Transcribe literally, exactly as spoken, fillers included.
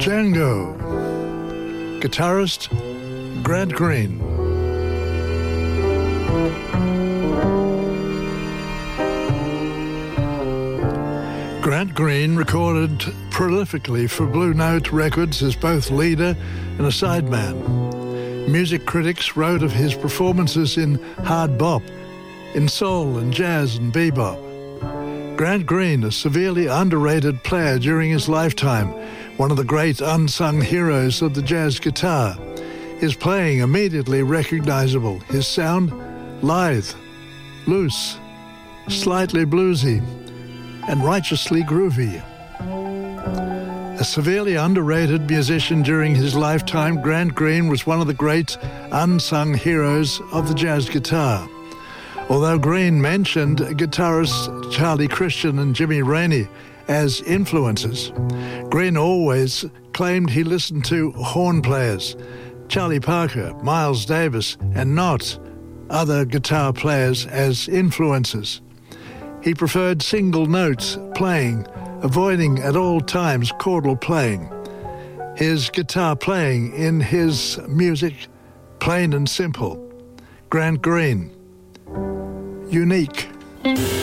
Django. Guitarist Grant Green. Grant Green recorded prolifically for Blue Note Records as both leader and a sideman. Music critics wrote of his performances in hard bop, in soul and jazz and bebop. Grant Green, a severely underrated player during his lifetime, one of the great unsung heroes of the jazz guitar. His playing immediately recognizable, his sound lithe, loose, slightly bluesy, and righteously groovy. A severely underrated musician during his lifetime, Grant Green was one of the great unsung heroes of the jazz guitar. Although Green mentioned guitarists Charlie Christian and Jimmy Rainey as influences, Green always claimed he listened to horn players, Charlie Parker, Miles Davis, and not other guitar players as influences. He preferred single notes playing, avoiding at all times chordal playing. His guitar playing in his music, plain and simple. Grant Green. Unique.